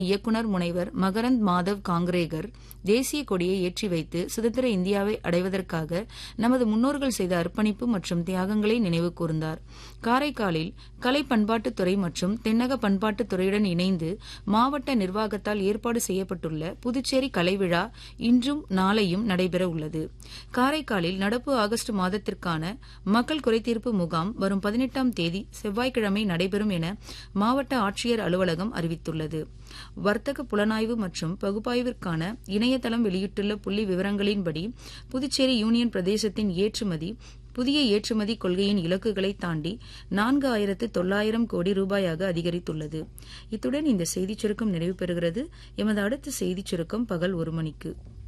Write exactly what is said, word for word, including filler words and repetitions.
இயக்குநர் முனைவர் மகரந்த் மாதவ் காங்ரேகர் தேசிய கொடியை ஏற்றி வைத்து சுதந்திர இந்தியாவை அடைவதற்காக நமது முன்னோர்கள் செய்த அர்ப்பணிப்பு மற்றும் தியாகங்களை நினைவு கூர்ந்தார். காரைக்காலில் கலை பண்பாட்டுத்துறை மற்றும் தென்னக பண்பாட்டுத் துறையுடன் இணைந்து மாவட்ட நிர்வாகத்தால் ஏற்பாடு செய்யப்பட்டுள்ள புதுச்சேரி கலை விழா இன்றும் நாளையும் நடைபெற உள்ளது. காரைக்காலில் நடப்பு ஆகஸ்ட் மாதத்திற்கான மக்கள் குறைதீர்ப்பு முகாம் வரும் பதினெட்டாம் தேதி செவ்வாய்க்கிழமை நடைபெறும் என மாவட்ட ஆட்சியர் அலுவலகம் அறிவித்துள்ளது. வர்த்தக புலனாய்வு மற்றும் பகுப்பாய்விற்கான இணையதளம் வெளியிட்டுள்ள புள்ளி விவரங்களின்படி புதுச்சேரி யூனியன் பிரதேசத்தின் ஏற்றுமதி புதிய ஏற்றுமதி கொள்கையின் இலக்குகளை தாண்டி நான்கு ஆயிரத்து தொள்ளாயிரம் கோடி ரூபாயாக அதிகரித்துள்ளது. இத்துடன் இந்த செய்திச் சுருக்கம் நிறைவு பெறுகிறது. எமது அடுத்த செய்திச் சுருக்கம் பகல் ஒரு மணிக்கு.